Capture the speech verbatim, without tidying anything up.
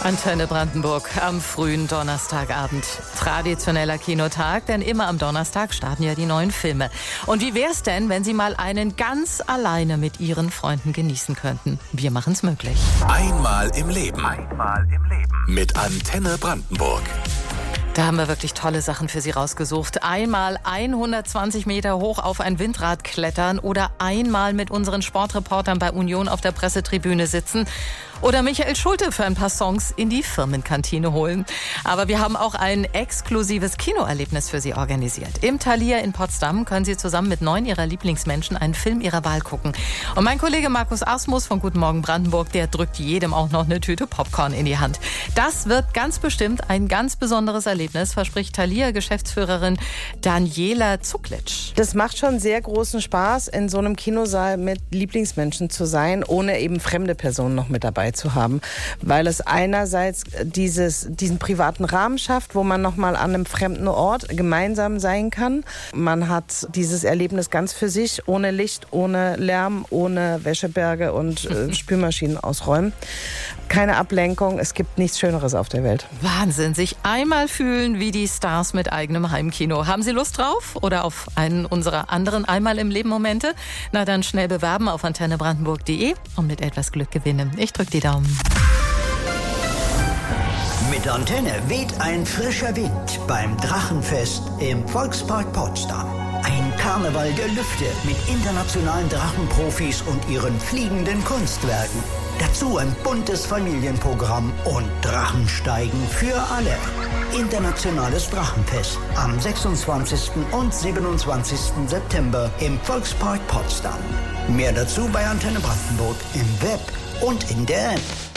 Antenne Brandenburg am frühen Donnerstagabend. Traditioneller Kinotag, denn immer am Donnerstag starten ja die neuen Filme. Und wie wär's denn, wenn Sie mal einen ganz alleine mit Ihren Freunden genießen könnten? Wir machen's möglich. Einmal im Leben. Einmal im Leben. Mit Antenne Brandenburg. Da haben wir wirklich tolle Sachen für Sie rausgesucht. Einmal hundertzwanzig Meter hoch auf ein Windrad klettern oder einmal mit unseren Sportreportern bei Union auf der Pressetribüne sitzen oder Michael Schulte für ein paar Songs in die Firmenkantine holen. Aber wir haben auch ein exklusives Kinoerlebnis für Sie organisiert. Im Thalia in Potsdam können Sie zusammen mit neun Ihrer Lieblingsmenschen einen Film Ihrer Wahl gucken. Und mein Kollege Markus Asmus von Guten Morgen Brandenburg, der drückt jedem auch noch eine Tüte Popcorn in die Hand. Das wird ganz bestimmt ein ganz besonderes Erlebnis, verspricht Thalia-Geschäftsführerin Daniela Zuklitsch. Das macht schon sehr großen Spaß, in so einem Kinosaal mit Lieblingsmenschen zu sein, ohne eben fremde Personen noch mit dabei zu haben, weil es einerseits dieses, diesen privaten Rahmen schafft, wo man nochmal an einem fremden Ort gemeinsam sein kann. Man hat dieses Erlebnis ganz für sich, ohne Licht, ohne Lärm, ohne Wäscheberge und äh, Spülmaschinen ausräumen. Keine Ablenkung, es gibt nichts Schöneres auf der Welt. Wahnsinn, sich einmal fühlen wie die Stars mit eigenem Heimkino. Haben Sie Lust drauf oder auf einen unserer anderen Einmal im Leben Momente? Na dann schnell bewerben auf antenne brandenburg punkt de und mit etwas Glück gewinnen. Ich drücke die Daumen. Mit Antenne weht ein frischer Wind beim Drachenfest im Volkspark Potsdam. Ein Karneval der Lüfte mit internationalen Drachenprofis und ihren fliegenden Kunstwerken. Dazu ein buntes Familienprogramm und Drachensteigen für alle. Internationales Drachenfest am sechsundzwanzigsten und siebenundzwanzigsten September im Volkspark Potsdam. Mehr dazu bei Antenne Brandenburg im Web und in der App.